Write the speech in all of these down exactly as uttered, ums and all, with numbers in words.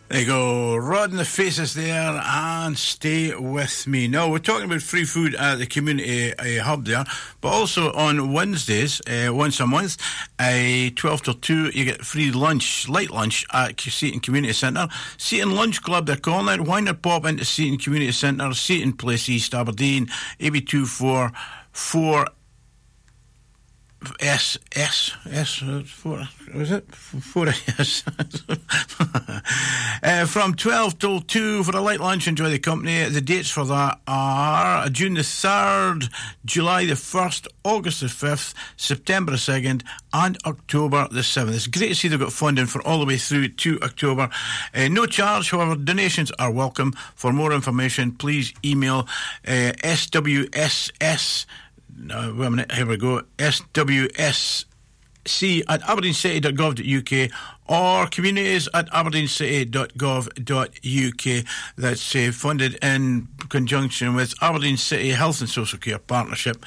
There you go, Rod in the Faces there, and Stay With Me. Now, we're talking about free food at the community uh, hub there, but also on Wednesdays, uh, once a month, uh, twelve till two, you get free lunch, light lunch at Seaton Community Centre. Seaton Lunch Club, they're calling it. Why not pop into Seaton Community Centre, Seaton Place East, Aberdeen, A B two four four S S S four was it four S uh, from twelve till two for a light lunch. Enjoy the company. The dates for that are June the third, July the first, August the fifth, September the second, and October the seventh. It's great to see they've got funding for all the way through to October. Uh, no charge, however, donations are welcome. For more information, please email uh, S W S S. No, wait a minute, here we go. S W S C at aberdeenscity dot gov dot U K or communities at aberdeenscity dot gov dot U K. That's uh, funded in conjunction with Aberdeen City Health and Social Care Partnership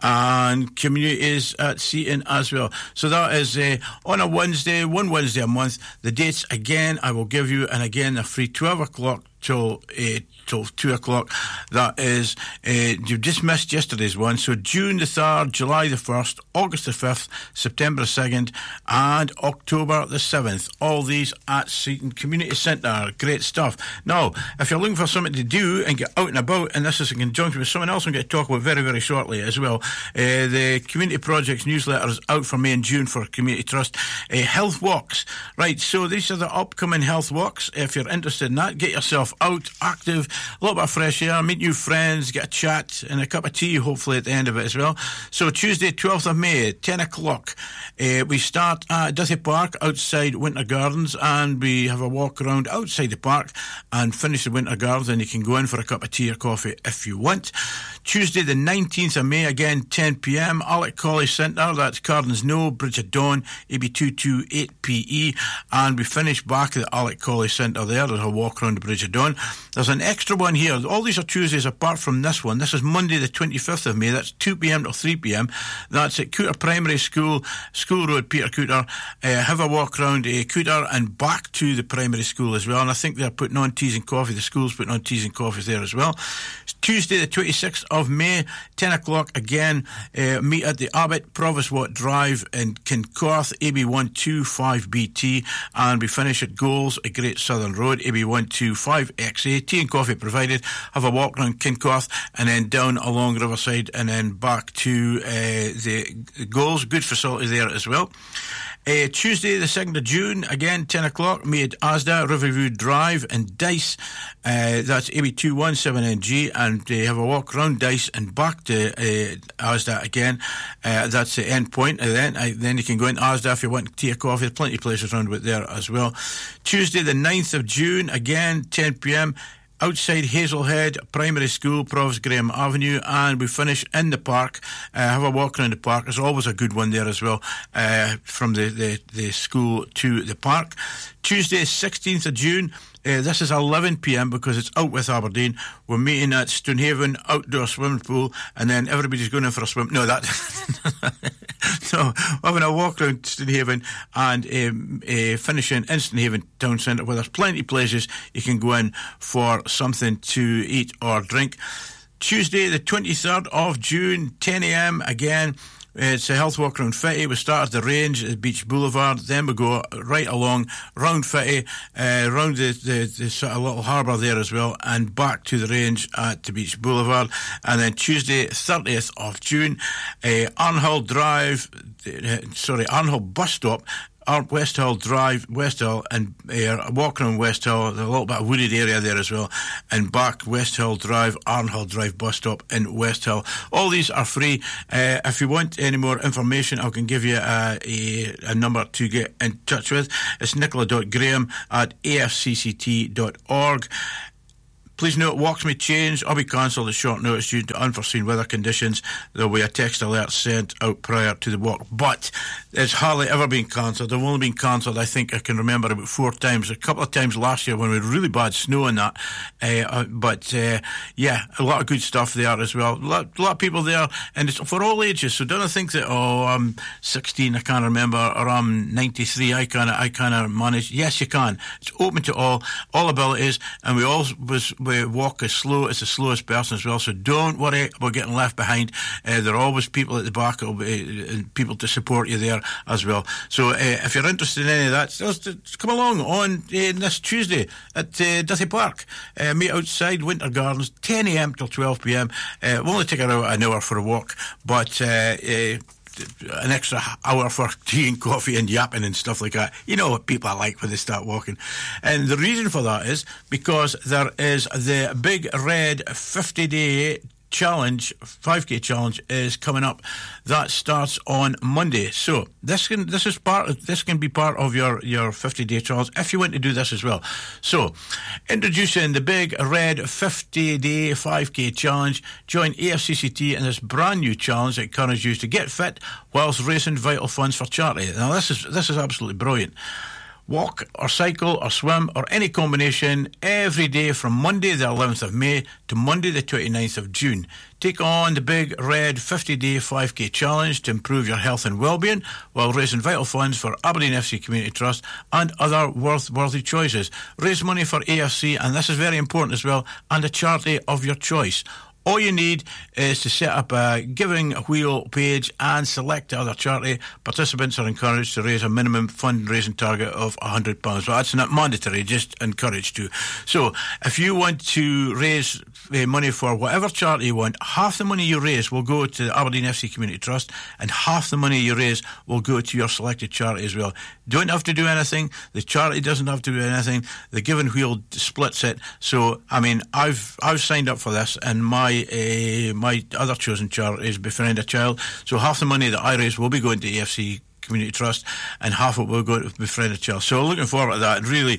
and communities at Seaton as well. So that is uh, on a Wednesday, one Wednesday a month. The dates again I will give you, and again they're free twelve o'clock till uh, till two o'clock. That is, uh, you've just missed yesterday's one. So June the third, July the first, August the fifth, September the second, and October the seventh. All these at Seaton Community Centre. Great stuff. Now, if you're looking for something to do and get out and about, and this is in conjunction with someone else I'm going to talk about very, very shortly as well, uh, the Community Projects newsletter is out for May and June for Community Trust. Uh, health walks. Right, so these are the upcoming health walks. If you're interested in that, get yourself out, active, a little bit of fresh air, meet new friends, get a chat and a cup of tea hopefully at the end of it as well. So Tuesday twelfth of May, ten o'clock, uh, we start at Duthie Park outside Winter Gardens, and we have a walk around outside the park and finish the Winter Gardens, and you can go in for a cup of tea or coffee if you want. Tuesday the nineteenth of May, again ten p.m, Alec College Centre, that's Cardens No, Bridge of Dawn, A B two two eight P E, and we finish back at the Alec College Centre there. There's a walk around the Bridge of Dawn. There's an extra one here. All these are Tuesdays apart from this one. This is Monday the twenty-fifth of May, that's two p.m. till three p.m. That's at Cooter Primary School, School Road, Peter Cooter. Uh, have a walk around uh, Cooter and back to the primary school as well, and I think they're putting on teas and coffee. The school's putting on teas and coffees there as well. Tuesday the twenty-sixth of May, ten o'clock again, uh, meet at the Abbott Provost Watt Drive in Kincorth, A B one two five B T, and we finish at Goals, a Great Southern Road, A B one two five X A. Tea and coffee provided. Have a walk around Kincorth and then down along Riverside and then back to uh, the Goals. Good facility there as well. Uh, Tuesday the second of June, again ten o'clock, me at Asda, Riverview Drive and Dice. Uh, that's A B two one seven N G, and they uh, have a walk around Dice and back to uh, Asda again. Uh, that's the end point. And then, uh, then you can go into Asda if you want tea or coffee. There's plenty of places around with there as well. Tuesday the ninth of June, again ten p.m, outside Hazelhead Primary School, Provost Graham Avenue, and we finish in the park. Uh, have a walk around the park. There's always a good one there as well, uh, from the, the, the school to the park. Tuesday, sixteenth of June, uh, this is eleven p.m. because it's out with Aberdeen. We're meeting at Stonehaven Outdoor Swimming Pool, and then everybody's going in for a swim. No, that... So, having a walk around Stonehaven and um, uh, finishing in Stonehaven Town Centre, where there's plenty of places you can go in for something to eat or drink. Tuesday, the twenty-third of June, ten a.m. again. It's a health walk around Fitty. We start at the range at Beach Boulevard, then we go right along round Fitty, uh, round the, the, the sort of little harbour there as well, and back to the range at the Beach Boulevard. And then Tuesday, thirtieth of June, uh, Arnhill Drive, uh, sorry, Arnhill Bus Stop, West Hill Drive, West Hill, and uh, walk around West Hill, a little bit of wooded area there as well, and back West Hill Drive, Arnhill Drive bus stop in West Hill. All these are free. Uh, if you want any more information, I can give you a, a, a number to get in touch with. It's nicola dot graham at a f c c t dot org. Please note, walks may change or be cancelled at short notice due to unforeseen weather conditions. There will be a text alert sent out prior to the walk, but it's hardly ever been cancelled. They've only been cancelled, I think I can remember, about four times. A couple of times last year when we had really bad snow and that. Uh, but uh, yeah, a lot of good stuff there as well. A lot, a lot of people there, and it's for all ages. So don't think that, oh, I'm sixteen, I can't remember, or I'm ninety-three, I can't, I can't manage. Yes, you can. It's open to all, all abilities, and we all was, we walk as slow as the slowest person as well. So don't worry about getting left behind. Uh, there are always people at the back, uh, and people to support you there as well. So uh, if you're interested in any of that, just, just come along on uh, this Tuesday at uh, Duthie Park. Uh, meet outside Winter Gardens, ten a.m. till twelve p.m. Uh, we'll only take about an hour for a walk, but uh, uh, an extra hour for tea and coffee and yapping and stuff like that. You know what people are like when they start walking. And the reason for that is because there is the Big Red fifty-day challenge, five K challenge is coming up. That starts on Monday. So this can this is part of, this can be part of your your fifty day challenge if you want to do this as well. So introducing the Big Red fifty day five K challenge. Join A F C C T in this brand new challenge that encourages you to get fit whilst raising vital funds for charity. Now this is this is absolutely brilliant. Walk or cycle or swim or any combination every day from Monday the eleventh of May to Monday the twenty-ninth of June. Take on the Big Red fifty day five K challenge to improve your health and well-being while raising vital funds for Aberdeen F C Community Trust and other worth worthy choices. Raise money for A F C, and this is very important as well, and a charity of your choice. All you need is to set up a Giving Wheel page and select the other charity. Participants are encouraged to raise a minimum fundraising target of one hundred pounds. Well, that's not mandatory, just encouraged to. So if you want to raise uh, money for whatever charity you want, half the money you raise will go to the Aberdeen F C Community Trust, and half the money you raise will go to your selected charity as well. Don't have to do anything. The charity doesn't have to do anything. The Giving Wheel splits it. So, I mean, I've I've signed up for this, and my uh, my other chosen charity is Befriend a Child. So half the money that I raise will be going to A F C Community Trust, and half of it will go to Befriend a Child. So looking forward to that. Really,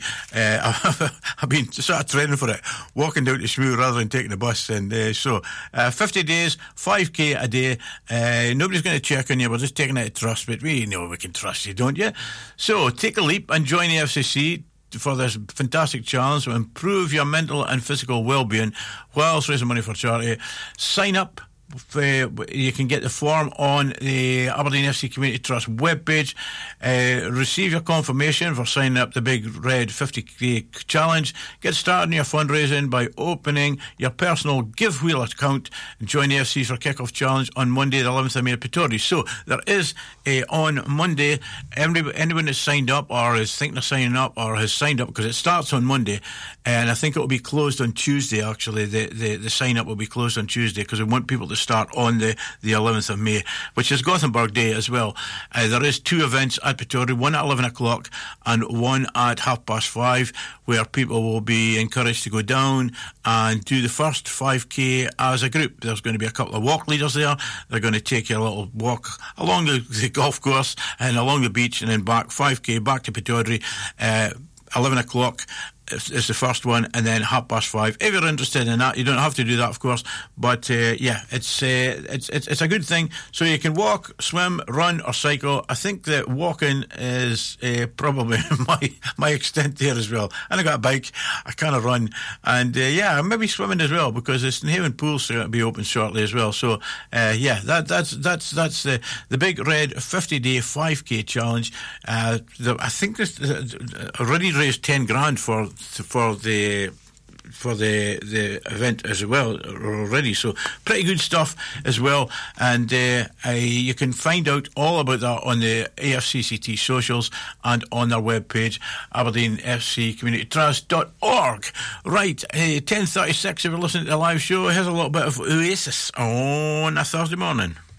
uh, I've been sort of training for it, walking down to Smoo rather than taking the bus. And uh, so uh, fifty days, five K a day. Uh, nobody's going to check on you. We're just taking it to trust, but we know we can trust you, don't you? So take a leap and join the F C C for this fantastic challenge to improve your mental and physical well-being whilst raising money for charity. Sign up. Uh, you can get the form on the Aberdeen F C Community Trust webpage. Uh, receive your confirmation for signing up the Big Red fifty K Challenge. Get started on your fundraising by opening your personal Give Wheel account and join the F C for Kickoff Challenge on Monday the eleventh of May at Pitori. So there is a, on Monday, everybody, anyone that's signed up or is thinking of signing up or has signed up, because it starts on Monday, and I think it will be closed on Tuesday actually. The, the, the sign up will be closed on Tuesday because we want people to start on the, the eleventh of May, which is Gothenburg Day as well. Uh, there is two events at Pitori, one at eleven o'clock and one at half past five, where people will be encouraged to go down and do the first five K as a group. There's going to be a couple of walk leaders there. They're going to take you a little walk along the, the golf course and along the beach and then back five K back to Pitori. Uh, eleven o'clock is the first one, and then half past five. If you're interested in that, you don't have to do that, of course, but uh, yeah, it's, uh, it's it's it's a good thing. So you can walk, swim, run, or cycle. I think that walking is uh, probably my my extent there as well. And I got a bike, I kind of run, and uh, yeah, maybe swimming as well, because the Snehaven pool's going to be open shortly as well. So uh, yeah, that that's that's that's the the Big Red fifty day five K challenge. Uh, the, I think this uh, already raised ten grand for. for the for the the event as well already, so pretty good stuff as well. And uh, I, you can find out all about that on the A F C C T socials and on their webpage, aberdeen f c community trust dot org. Right, uh, ten thirty-six if you're listening to the live show. Here's a little bit of Oasis on a Thursday morning.